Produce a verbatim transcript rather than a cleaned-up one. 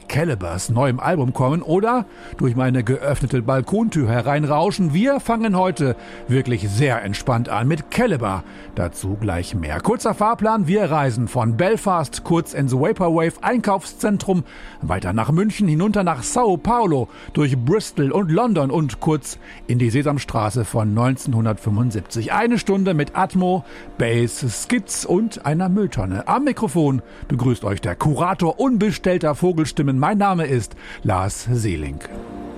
Calibers neuem Album kommen oder durch meine geöffnete Balkontür hereinrauschen. Wir fangen heute wirklich sehr entspannt an mit Caliber. Dazu gleich mehr. Kurzer Fahrplan, wir reisen von Belfast kurz ins Vaporwave Einkaufszentrum, weiter nach München, hinunter nach Sao Paulo, durch Bristol und London und kurz in die Sesamstraße von neunzehnhundertfünfundsiebzig. Eine Stunde mit Atmo, Bass, Skits und einer Mülltonne. Am Mikrofon begrüßt euch der Kurator unbestellter Vogelstimmen. Mein Name ist Lars Seeling.